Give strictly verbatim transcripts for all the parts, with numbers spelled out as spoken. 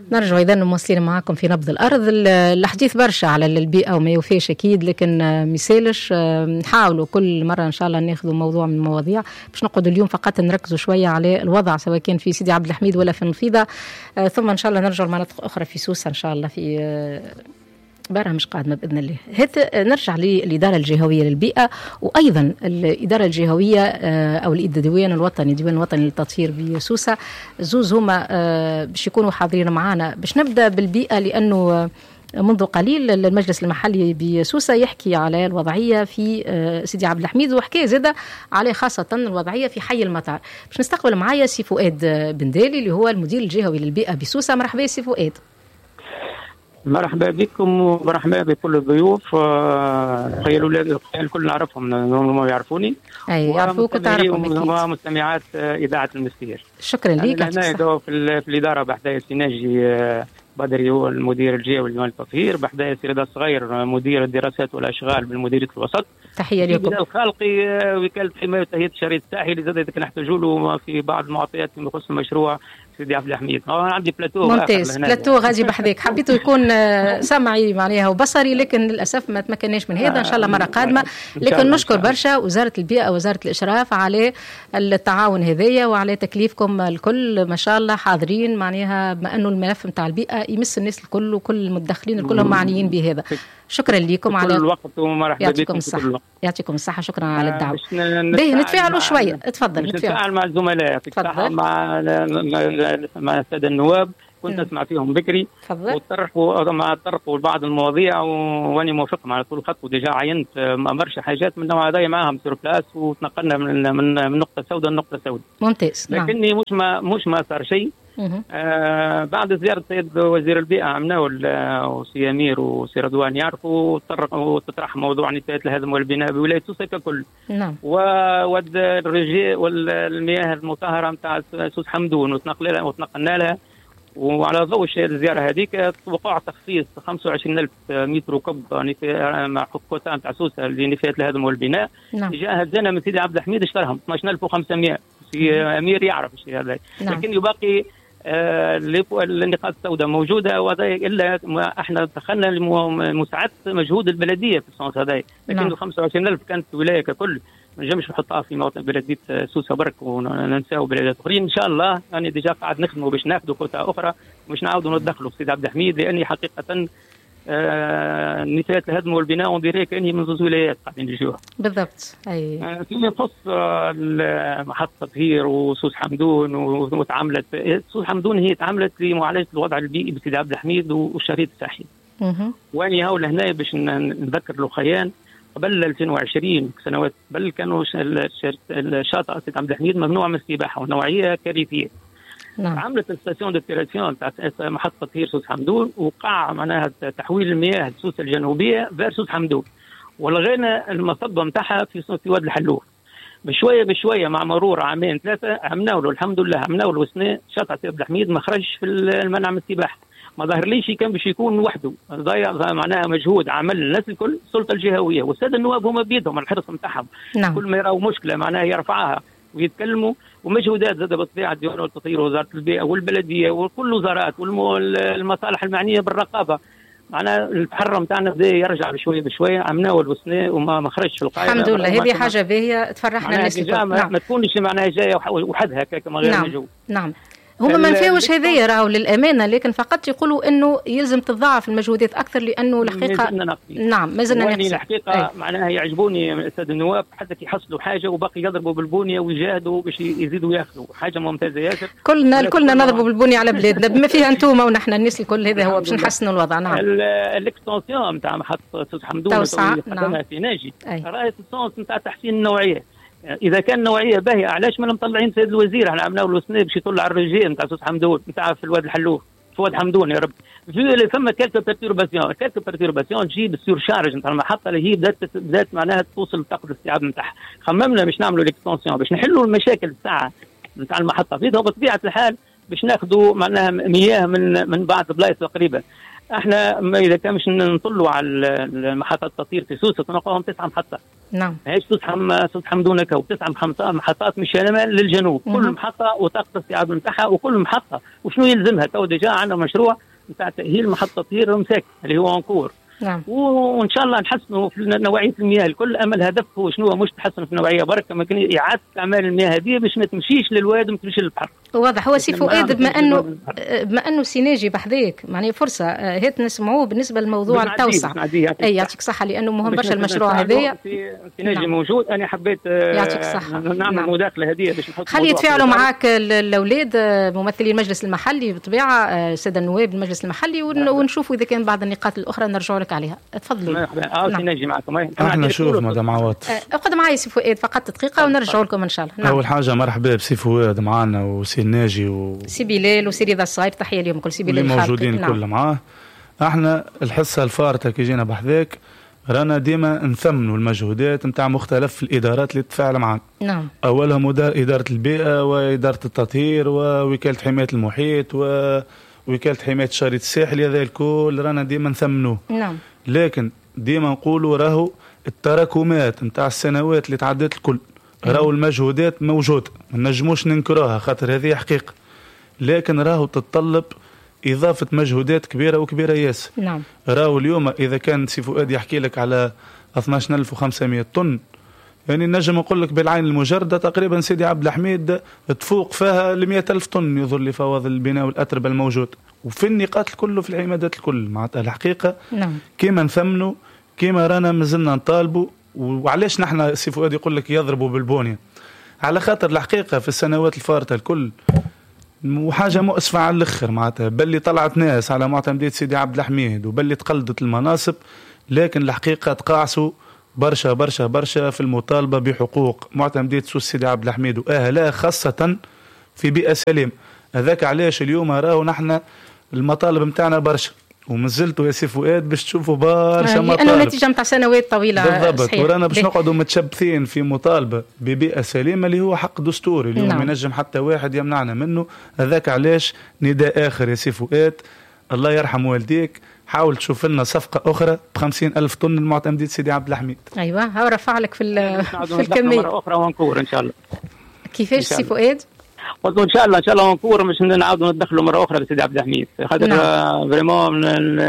نرجع إذا مواصلين معاكم في نبض الأرض. الحديث برشا على البيئة وما يوفيش أكيد، لكن ميسالش نحاولوا كل مرة إن شاء الله ناخذوا موضوع من المواضيع باش نقعد اليوم فقط نركزوا شوية على الوضع سواء كان في سيدي عبد الحميد ولا في النفيضة، ثم إن شاء الله نرجع لمناطق أخرى في سوسة إن شاء الله في برا مش قادمة بإذن الله. هت نرجع للإدارة الجهوية للبيئة وأيضا الإدارة الجهوية أو الديوان الوطني الديوان الوطني للتطهير بسوسة، زوز هما باش يكونوا حاضرين معنا. باش نبدأ بالبيئة لأنه منذ قليل المجلس المحلي بسوسة يحكي على الوضعية في سيدي عبد الحميد، وحكي زادة على خاصة الوضعية في حي المطار. باش نستقبل معايا سي فؤاد بندالي اللي هو المدير الجهوي للبيئة بسوسة. مرحبا سي فؤاد. مرحبا بكم ومرحبا بكل الضيوف. خير الاولاد الكل نعرفهم، هم يعرفوني اي يعرفوك وتعرفهم ومستمعات اذاعه المسير. شكرا لك. انا هنا في, في الاداره بحدايا سي ناجي بدري هو المدير الجهوي للتطهير، بحدايا سي رضا الصغير مدير الدراسات والاشغال بالمديريه الوسط. تحيه لكم. الخالقي وكاله حمايه وتهيئه الشريط الساحلي زاد اذا نحتاجوا له في بعض المعطيات فيما يخص المشروع سيدي عبد الحميد. اه عندي بلاتو ممتاز، بلاتو غادي بحذاك. حبيته يكون سمعي معناها وبصري، لكن للاسف ما تمكناش من هذا. ان شاء الله مره قادمه. لكن نشكر برشا وزاره البيئه ووزاره الاشراف على التعاون هذايا وعلى تكليفكم الكل ما شاء الله حاضرين معناها، بما انه الملف نتاع البيئه يمس الناس الكل وكل المدخلين كلهم معنيين بهذا. شكرا لكم على الوقت ومرحبا يعطيكم الصحه. يعطيكم الصحه. شكرا على الدعوه. باهي نتفاعلوا شويه. تفضل نتفاعل مع الزملاء. يعطيك الصحه. مع مع الساده النواب كنت اسمع فيهم بكري وطرحوا مع طرحوا بعض المواضيع وانا موافقهم على طول خط، وديجا عينت برشا حاجات من النوع هذا معاهم سير بلاس وتنقلنا من من نقطه سوداء لنقطه سوداء. ممتاز. لكني مش ما مش ما صار شيء. آه بعد زيارة سيد وزير البيئة عمناه وسي أمير وسي رضوان يعرفوا وتطرح موضوع نفايات الهدم والبناء بولاية سوسة ككل. نعم. والرجاء والمياه المطهرة نتاع سوس حمدون وتنقلنا وتنقلنا لها، وعلى ضوء الزيارة هذيك وقع تخصيص خمسة وعشرين ألف متر كوب مع حكومة نتاع سوسة لنفايات الهدم والبناء. نعم. جاء هزنا من سيدي عبد الحميد اشتراهم اثني عشر ألف وخمسمائة. سي أمير يعرف الشيء هذا. نعم. لكن يبقي آه النقاط السوداء موجوده، وهذا الا احنا دخلنا لمساعده مجهود البلديه في الصنص هذا. لكن نعم. خمسة وعشرين ألف كانت الولايه ككل ما نجمش نحطها في موطن بلديه سوسه برك وننساو بلديات اخرين. ان شاء الله انا ديجا قاعد نخدموا باش ناخذوا كوتا اخرى ومش نعاودوا ندخلوا في سيدي عبد الحميد، لاني حقيقه آه نفايات الهدم والبناء ونديرها كاني من زوج ولايات قاعدين نجيوها. بالضبط. اي آه فيما يخص آه محطه تطهير وسوس حمدون وتعاملت سوس حمدون هي تعاملت لمعالجه الوضع البيئي بسيدي عبد الحميد والشريط الساحلي. اها. واني هاول هنا باش نذكر الاخيان قبل ألفين وعشرين سنوات قبل كانوا الشاطئ سيدي عبد الحميد ممنوع من السباحه ونوعيه كارثيه. نعم. عملت الستاسيون ديبيراسيون تاع محطه تطهير سوس حمدون، وقع معناها تحويل المياه لسوس الجنوبيه فير سوس حمدون، ولغينا المصب نتاعها في في واد الحلوف. بشويه بشويه مع مرور عامين ثلاثه عملنا له الحمد لله عملنا له سنه شاطئ سيدي عبد الحميد ما خرجش في المنع من السباحه. ما ظهر ليش كان باش يكون وحده، ضيع معناها مجهود عمل الناس الكل السلطه الجهويه والساده النواب هما بيدهم الحرص نتاعهم. نعم. كل ما يراو مشكله معناها يرفعها ويتكلموا، ومجهودات زاد بطبيعه ديوان التطهير ووزاره البيئه والبلديه وكل الوزارات والمصالح المعنيه بالرقابه. معناها التحرم تاعنا بدا يرجع بشويه بشويه. عملناه الوسنه وما ما خرجش في القاعده الحمد لله. هذه حاجه باهيه تفرحنا الناس. نعم. ما تكونش معناها جايه وحدها هكاك من غير مجهود. نعم. هما ما نفاوش هذايا راهو للامانه، لكن فقط يقولوا انه يلزم تضاعف المجهودات اكثر لانه الحقيقه نعم ما زلنا نقص. الحقيقه أي. معناها يعجبوني الساده النواب حتى يحصلوا حاجه وباقي يضربوا بالبونيه ويجاهدوا باش يزيدوا ياخذوا حاجه ممتازه ياسر. كلنا كلنا نضربوا بالبونيه على بلادنا بما فيها انتوما ونحن الناس الكل. هذا هو باش نحسنوا الوضع. نعم. الاكستنسيون نتاع محطه سوس حمدون اللي خدمها في ناجي راهي السونس نتاع تحسين النوعيه. اذا كان نوعيه باهيه علاش ما مطلعين سيد الوزير؟ احنا عملنا له سنه باش يطلع الرجال نتاع سوس حمدون نتاع في الواد الحلوف في واد حمدون يا رب. في ثم كالكو بيرتورباسيون كالكو بيرتورباسيون تجيب السور شارج نتاع المحطه اللي هي بدات بدات معناها توصل لطاقه الاستيعاب نتاعها. خممنا باش نعملوا ليكستنسيون باش نحلوا المشاكل الساعه نتاع المحطه. في بطبيعه الحال باش ناخذوا معناها مياه من من بعض البلايص تقريبا. احنا اذا كان مش نطلوا على المحطات التطهير في سوسه نلقاهم تسعه محطات. نعم. هيش سوسه سوسه حمدونك وتسعه محطات من الشمال للجنوب، كل محطه وطاقه الاستيعاب نتاعها، وكل محطه وشنو يلزمها. تو ديجا عندنا مشروع نتاع تاهيل محطه تطهير مساك اللي هو انكور. نعم. وان شاء الله نحسنوا في نوعيه المياه. الكل امل هدف هو شنو؟ مش تحسن في النوعيه برك، ما كان اعاده استعمال المياه هذه باش ما تمشيش للواد وما تمشيش للبحر. واضح. هو سي فؤاد بما انه بما انه سيناجي بحذاك معناها فرصه هات نسمعوه بالنسبه للموضوع التوسع. اي يعطيك صحه لانه مهم برشا المشروع هذايا. سيناجي نعم. موجود. انا حبيت يعطيك الصحه نعمل نعم. مداخله هذه باش نحط خلي يتفاعلوا معاك الاولاد ممثلي المجلس المحلي بالطبيعه، الساده النواب المجلس المحلي، ونشوفوا اذا كان بعض النقاط الاخرى نرجعوا لك عليها. تفضلوا. اه نعم. سيناجي معكم. احنا نشوف مدام عوض. اقعد معي سي فؤاد فقط دقيقه ونرجعوا لكم ان شاء الله. نعم. اول حاجه مرحبا بسي فؤاد معنا وسي ناجي و سي بلال وسي رضا الصايب، تحيه اليوم كل سي بلال موجودين الكل نعم. معاه. احنا الحصه الفارطه كي جينا بحذاك رانا ديما نثمنوا المجهودات نتاع مختلف الادارات اللي تتفاعل معنا. نعم. اولهم اداره البيئه واداره التطهير ووكاله حمايه المحيط ووكاله حمايه الشريط الساحلي، هذا الكل رانا ديما نثمنوه. نعم. لكن ديما نقولوا راهو التراكمات نتاع السنوات اللي تعدت الكل راهو المجهودات موجوده، ما نجموش ننكروها خاطر هذه حقيقه، لكن راهو تتطلب إضافة مجهودات كبيرة وكبيرة ياسر. نعم. راهو اليوم إذا كان سي فؤاد يحكي لك على اثنا عشر ألف وخمسمائة طن، يعني نجم نقول لك بالعين المجردة تقريبا سيدي عبد الحميد تفوق فيها ل مئة ألف طن يظهر لي فواضل البناء والأتربة الموجود، وفي النقاط الكل وفي العمادات الكل معناتها الحقيقة. نعم. كيما نثمنوا كيما رانا مازلنا نطالبوا. وعلاش نحن سي فؤاد يقول لك يضربوا بالبونية؟ على خاطر الحقيقة في السنوات الفارطة الكل وحاجة مؤسفة على الأخر معناتها، بل طلعت ناس على معتمدية سيدي عبد الحميد وبل تقلدت المناصب، لكن الحقيقة تقاعسوا برشا برشا برشا في المطالبة بحقوق معتمدية سوس سيدي عبد الحميد وأهلها خاصة في بيئة سليم. هذاك علاش اليوم راهو نحن المطالب متاعنا برشا، ومازلتوا يا سي فؤاد باش تشوفوا برشا مطالب لانه نتيجه نتاع سنوات طويله. بالضبط. ورانا باش نقعدوا متشبثين في مطالبه ببيئه سليمه اللي هو حق دستوري اليوم ما ينجم حتى واحد يمنعنا منه. هذاك علاش نداء اخر يا سي فؤاد، الله يرحم والديك، حاول تشوف لنا صفقه اخرى بخمسين ألف طن المعتمدية سيدي عبد الحميد. ايوه هو رفع لك في في الكميه مره اخرى ونكور ان شاء الله. كيفاش سي فؤاد؟ وان شاء الله ان شاء الله ونكور مش نعاودوا ندخلوا مره اخرى لسيدي عبد الحميد، خاطر فريمون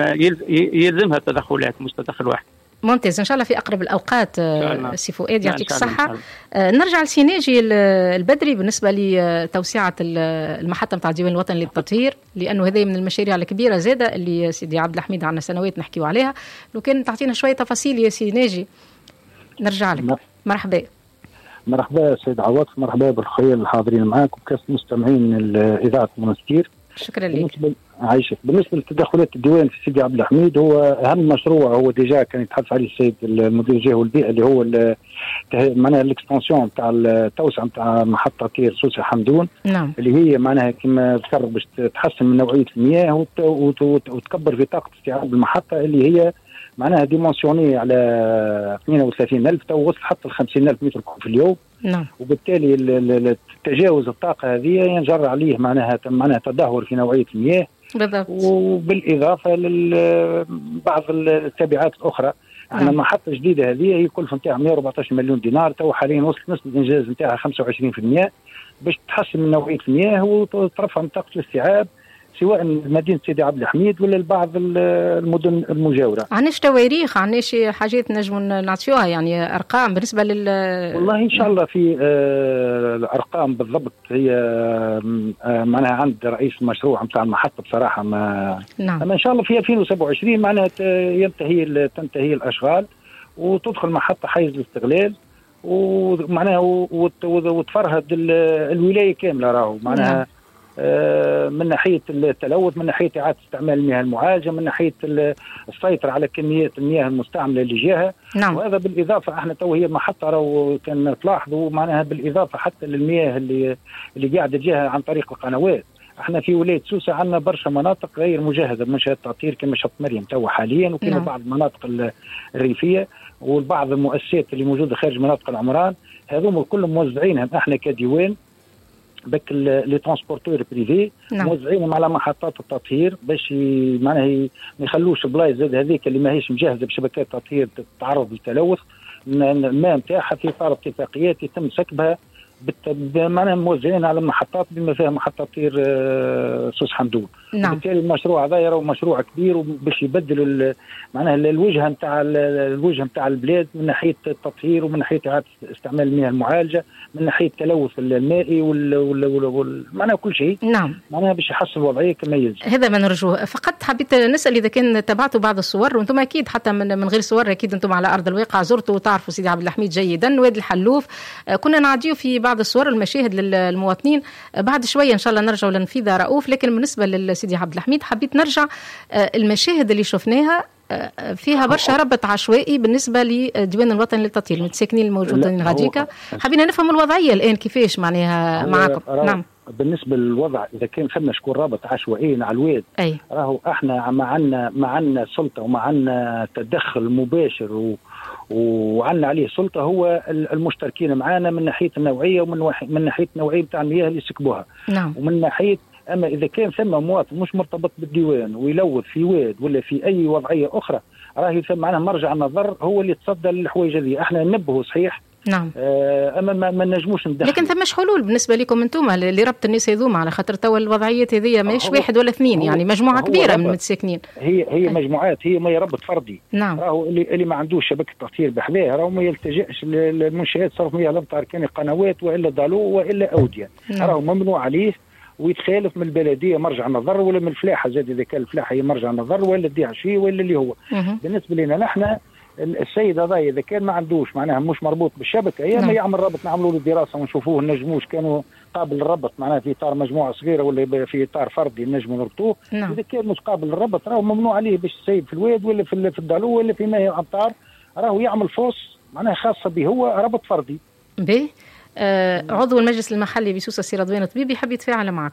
يلزمها التدخلات مش تدخل واحد. ممتاز. ان شاء الله في اقرب الاوقات سي فؤاد يعطيك الصحه. نرجع لسيناجي البدري بالنسبه لتوسعه المحطه نتاع الديوان الوطني للتطهير، لانه هذه من المشاريع الكبيره زاده اللي سيدي عبد الحميد عندنا سنوات نحكيوا عليها. لو كان تعطينا شويه تفاصيل يا سيناجي نرجع لك. مرحبا. مرحبا سيد عوض، مرحبا بالخير الحاضرين معاك وكافة مستمعين إذاعة منستير. شكرا لك. عايشك. بالنسبه لتدخلات الديوان في سيدي عبد الحميد، هو اهم مشروع هو ديجا كان يتحدث عليه السيد المدير الجهوي والبيئه اللي هو معناها الاكستنسيون تاع التوسعه تاع محطه تير سوسه حمدون. نعم. اللي هي معناها كما ذكر باش تحسن من نوعيه المياه وتكبر في طاقه استيعاب المحطه اللي هي معناها ديمونسيوني على اثنين وثلاثين ألف تو وصل حتى ل خمسين ألف متر كوب في اليوم. نعم. وبالتالي تجاوز الطاقه هذه ينجر عليه معناها معناها تدهور في نوعيه المياه. بالضبط. وبالاضافه لبعض التبعات الاخرى. عندنا نعم. محطه جديده هذه هي كلفه نتاعها مئة وأربعة عشر مليون دينار، تو حاليا وصلت نسبه الانجاز نتاعها خمسة وعشرين بالمئة باش تحسن من نوعيه المياه وترفع من طاقه الاستيعاب سواء مدينه سيدي عبد الحميد ولا بعض المدن المجاوره. عندناش تواريخ، عندناش حاجات نجموا نعطيوها يعني ارقام بالنسبه لل والله ان شاء الله في آه الارقام بالضبط هي آه معناها عند رئيس المشروع نتاع المحطه بصراحه ما نعم. اما ان شاء الله في ألفين وسبعة وعشرين معناها ينتهي تنتهي الاشغال وتدخل محطه حيز الاستغلال ومعناها وتفرهد الولايه كامله راهو معناها نعم. من ناحيه التلوث، من ناحيه اعاده استعمال المياه المعالجه، من ناحيه السيطره على كميات المياه المستعمله اللي جاها. نعم. وهذا بالاضافه احنا تو هي محطه راهو كان تلاحظوا معناها بالاضافه حتى للمياه اللي اللي قاعده تجيها عن طريق القنوات. احنا في ولايه سوسه عندنا برشا مناطق غير مجهزه بمنشات تطهير كما شط مريم تو حاليا، وكما نعم. بعض المناطق الريفيه وبعض المؤسسات اللي موجوده خارج مناطق العمران، هذوم كلهم موزعينهم احنا كديوان بك لي ترونسبورتور بريفي نعم. موزعينهم على محطات التطهير باش معناها ما يخلوش البلايص زاد هذيك اللي ماهيش مجهزه بشبكات تطهير تتعرض للتلوث الماء نتاعها في اطار اتفاقيات يتم سكبها معناها موزعين على المحطات بما فيها محطة تطهير سوس حمدون. نعم. وبالتالي المشروع هذا يرى مشروع كبير وباش يبدل معناها الوجهه نتاع الوجهه نتاع البلاد من ناحيه التطهير ومن ناحيه اعاده استعمال المياه المعالجه من ناحيه التلوث المائي وال, وال... وال... معناها كل شيء. نعم. معناها باش يحسن الوضعيه كما يلزم. هذا ما نرجوه. فقط حبيت نسال اذا كان تابعتوا بعض الصور وانتم اكيد حتى من, من غير صور اكيد انتم على ارض الواقع زرتوا وتعرفوا سيدي عبد الحميد جيدا وادي الحلوف. كنا نعديو في بعض الصور المشاهد للمواطنين. بعد شويه ان شاء الله نرجعوا لنفيذ رؤوف. لكن بالنسبه لسيدي عبد الحميد حبيت نرجع المشاهد اللي شفناها فيها برشا ربط عشوائي بالنسبه للديوان الوطني للتطهير المتساكنين الموجودين غاديكا. حبينا نفهم الوضعيه الان كيفاش معناها معكم. نعم. بالنسبه للوضع اذا كان فما شكون رابط عشوائي على الواد أي. راهو احنا ما عندنا ما عندنا سلطه وما عندنا تدخل مباشر و وعندنا عليه سلطه هو المشتركين معنا من ناحيه النوعيه ومن من ناحيه النوعيه بتاع المياه اللي يسكبوها. نعم. ومن ناحيه اما اذا كان ثم مواطن مش مرتبط بالديوان ويلوث في واد ولا في اي وضعيه اخرى راهي ثم معناها مرجع النظر هو اللي يتصدى للحوايج هذه. احنا ننبهوا صحيح. نعم. آه اما ما, ما نجموش ندخل. لكن ثماش حلول بالنسبه لكم انتم اللي ربط الناس هذوما على خاطر توا الوضعيات هذه ماهيش واحد ولا اثنين يعني مجموعه كبيره من المتساكنين. هي هي أي. مجموعات هي ما يربط فردي. نعم. راهو اللي اللي ما عندوش شبكه تطهير بحذاه راهو ما يلتجئش للمنشآت صرف مياه الامطار كان قنوات والا ضالو والا اوديه. نعم. راهو ممنوع عليه ويتخالف من البلديه مرجع نظر ولا من الفلاحه زاد اذا كان الفلاحه هي مرجع نظر ولا تديها شيء ولا اللي هو. مه. بالنسبه لنا نحن السيد هذا اذا كان ما عندوش معناها مش مربوط بالشبكه يا ما يعمل رابط نعملوا له دراسه ونشوفوه نجموش كانوا قابل للربط معناها في اطار مجموعه صغيره ولا في اطار فردي نجموا نربطوه. اذا كان مش قابل للربط راهو ممنوع عليه باش السيد في الواد ولا في في الدالو ولا في ماء الامطار راهو يعمل فوس معناها خاصه به هو ربط فردي. به آه عضو المجلس المحلي بسوسه سي رضوان طبيبي حب يتفاعل معك.